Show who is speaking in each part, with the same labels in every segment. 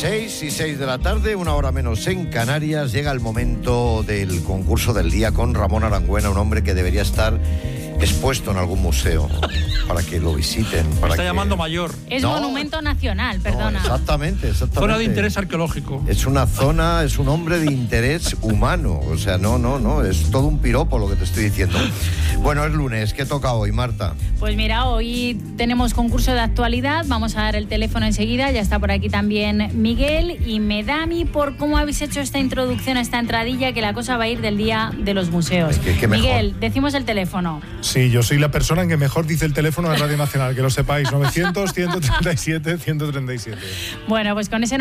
Speaker 1: 6:06 de la tarde, 1 hora menos en Canarias. Llega el momento del concurso del día con Ramón Arangüena, un hombre que debería estar expuesto en algún museo para que lo visiten.
Speaker 2: Está llamando mayor.
Speaker 3: Es monumento nacional, perdona.
Speaker 1: No, exactamente.
Speaker 2: Zona de interés arqueológico.
Speaker 1: Es una zona, es un hombre de interés humano. O sea, no, es todo un piropo lo que te estoy diciendo. Bueno, es lunes. ¿Qué toca hoy, Marta?
Speaker 3: Pues mira, hoy tenemos concurso de actualidad. Vamos a dar el teléfono enseguida. Ya está por aquí también Miguel. Y me da a mí, por cómo habéis hecho esta introducción, esta entradilla, que la cosa va a ir del Día de los Museos.
Speaker 1: ¿Qué
Speaker 3: Miguel, decimos el teléfono.
Speaker 4: Sí, yo soy la persona que mejor dice el teléfono de Radio Nacional, que lo sepáis, 900-137-137.
Speaker 3: Bueno, pues con ese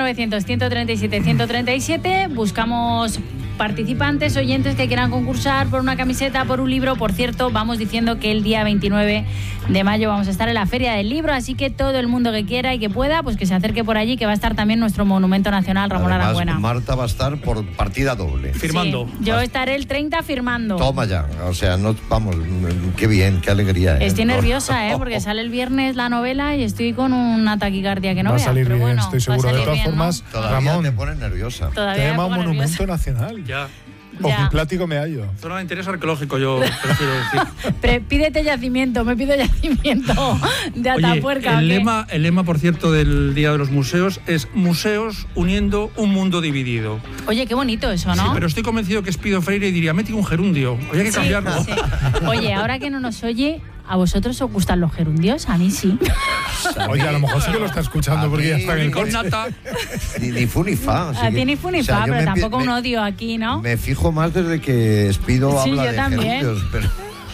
Speaker 3: 900-137-137 buscamos participantes, oyentes que quieran concursar por una camiseta, por un libro. Por cierto, vamos diciendo que el día 29 de mayo vamos a estar en la Feria del Libro, así que todo el mundo que quiera y que pueda, pues que se acerque por allí, que va a estar también nuestro monumento nacional, Ramón Arangüena.
Speaker 1: Marta va a estar por partida doble.
Speaker 2: Firmando.
Speaker 3: Sí, yo estaré el 30 firmando.
Speaker 1: Toma ya, o sea, no, vamos, qué bien, qué alegría.
Speaker 3: Estoy nerviosa, porque sale el viernes la novela y estoy con una taquicardia que no
Speaker 4: va
Speaker 3: veas.
Speaker 4: Va a salir bien,
Speaker 3: bueno,
Speaker 4: estoy seguro. De todas
Speaker 3: bien,
Speaker 4: formas,
Speaker 3: ¿no?
Speaker 1: Todavía
Speaker 4: Ramón,
Speaker 1: te pones nerviosa.
Speaker 4: te llama monumento nacional.
Speaker 2: Ya.
Speaker 4: Ojiplático me hallo.
Speaker 2: Zona de interés arqueológico, yo prefiero decir.
Speaker 3: Pídete yacimiento, me pido yacimiento de Atapuerca.
Speaker 2: Oye, el lema, por cierto, del Día de los Museos es Museos uniendo un mundo dividido.
Speaker 3: Oye, qué bonito eso, ¿no?
Speaker 2: Sí, pero estoy convencido que Espido Freire diría, mete un gerundio, había que cambiarlo.
Speaker 3: Sí. Oye, ahora que no nos oye, ¿a vosotros os gustan los gerundios? A mí sí.
Speaker 4: Oye, a lo mejor sí que lo está escuchando porque ya está en el
Speaker 2: Con
Speaker 4: coche.
Speaker 2: nata.
Speaker 1: Ni fu ni fa.
Speaker 3: A ti ni fu ni fa, pero tampoco un odio aquí, ¿no?
Speaker 1: Me fijo más desde que Espido habla de gerundios, pero...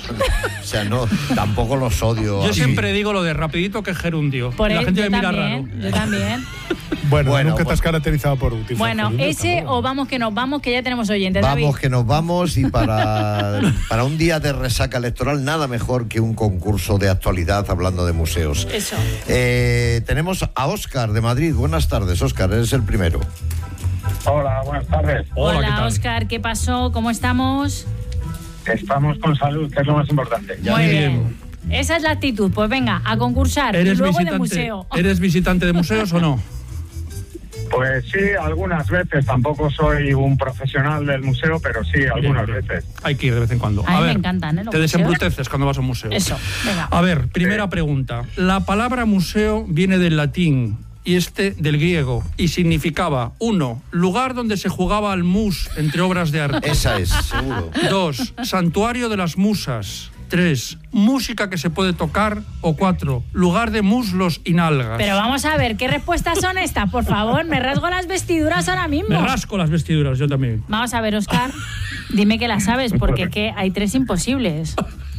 Speaker 1: O sea, no, tampoco los odio.
Speaker 2: Yo
Speaker 1: así.
Speaker 2: siempre digo lo de rapidito que es gerundio.
Speaker 3: Por
Speaker 2: la gente me mira
Speaker 3: también,
Speaker 2: raro.
Speaker 3: Yo también.
Speaker 4: Bueno, nunca te has caracterizado por útil.
Speaker 3: Bueno, ese o vamos que nos vamos, que ya tenemos oyentes,
Speaker 1: Vamos
Speaker 3: David.
Speaker 1: que nos vamos, y para un día de resaca electoral nada mejor que un concurso de actualidad hablando de museos.
Speaker 3: Eso.
Speaker 1: Tenemos a Óscar de Madrid. Buenas tardes, Óscar, eres el primero.
Speaker 5: Hola, buenas tardes.
Speaker 2: Hola, ¿qué tal?
Speaker 3: Óscar, ¿qué pasó? ¿Cómo estamos?
Speaker 5: Estamos con salud, que es lo más importante.
Speaker 3: Muy bien. Esa es la actitud. Pues venga, a concursar. Y luego de museo.
Speaker 2: ¿Eres visitante de museos o no?
Speaker 5: Pues sí, algunas veces. Tampoco soy un profesional del museo, pero sí, algunas veces.
Speaker 2: Hay que ir de vez en cuando.
Speaker 3: A mí me
Speaker 2: ver,
Speaker 3: encantan, los
Speaker 2: te
Speaker 3: museos.
Speaker 2: desembruteces cuando vas a un museo.
Speaker 3: Eso, venga.
Speaker 2: A ver, primera pregunta. La palabra museo viene del latín y del griego, y significaba 1. Lugar donde se jugaba al mus entre obras de arte.
Speaker 1: Esa es, seguro.
Speaker 2: 2. Santuario de las musas. 3. Música que se puede tocar. O 4. Lugar de muslos y nalgas.
Speaker 3: Pero vamos a ver, ¿qué respuestas son estas? Por favor, me rasgo las vestiduras ahora mismo.
Speaker 2: Me rasco las vestiduras, yo también.
Speaker 3: Vamos a ver, Óscar, dime que la sabes, porque ¿qué? Hay 3 imposibles.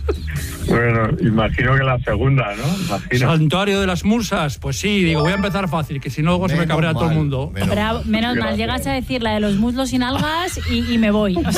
Speaker 5: Bueno, imagino que la segunda, ¿no? Imagino.
Speaker 2: Santuario de las musas. Pues sí, digo, voy a empezar fácil, que si no luego se me cabrea todo el mundo.
Speaker 3: Menos mal, llegas a decir la de los muslos y nalgas y me voy. O